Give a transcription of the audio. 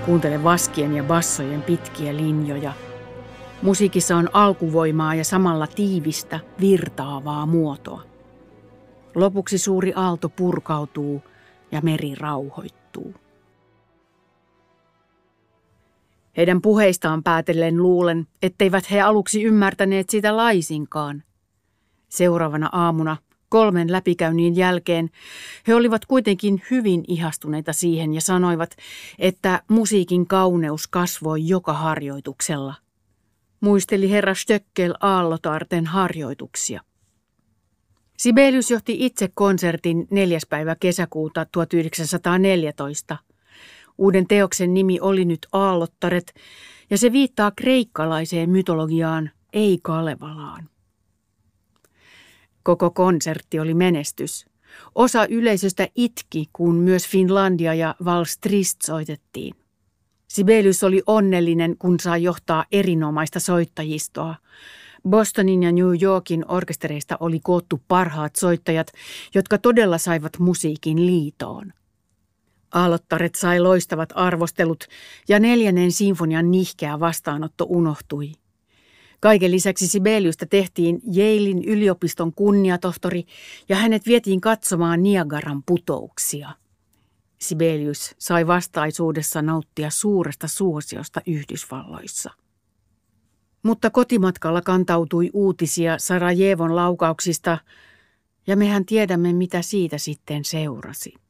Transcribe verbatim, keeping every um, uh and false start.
Kuuntele vaskien ja bassojen pitkiä linjoja. Musiikissa on alkuvoimaa ja samalla tiivistä, virtaavaa muotoa. Lopuksi suuri aalto purkautuu ja meri rauhoittuu. Heidän puheistaan päätellen luulen, etteivät he aluksi ymmärtäneet sitä laisinkaan. Seuraavana aamuna, kolmen läpikäynnin jälkeen, he olivat kuitenkin hyvin ihastuneita siihen ja sanoivat, että musiikin kauneus kasvoi joka harjoituksella. Muisteli herra Stöckel Aallotarten harjoituksia. Sibelius johti itse konsertin neljäs päivä kesäkuuta tuhatyhdeksänsataaneljätoista. Uuden teoksen nimi oli nyt Aallottaret, ja se viittaa kreikkalaiseen mytologiaan, ei Kalevalaan. Koko konsertti oli menestys. Osa yleisöstä itki, kun myös Finlandia ja Vals Trist soitettiin. Sibelius oli onnellinen, kun sai johtaa erinomaista soittajistoa. Bostonin ja New Yorkin orkestereista oli koottu parhaat soittajat, jotka todella saivat musiikin liitoon. Aallottaret sai loistavat arvostelut ja neljännen sinfonian nihkeä vastaanotto unohtui. Kaiken lisäksi Sibeliusta tehtiin Yalein yliopiston kunniatohtori ja hänet vietiin katsomaan Niagaran putouksia. Sibelius sai vastaisuudessa nauttia suuresta suosiosta Yhdysvalloissa. Mutta kotimatkalla kantautui uutisia Sarajevon laukauksista, ja mehän tiedämme, mitä siitä sitten seurasi.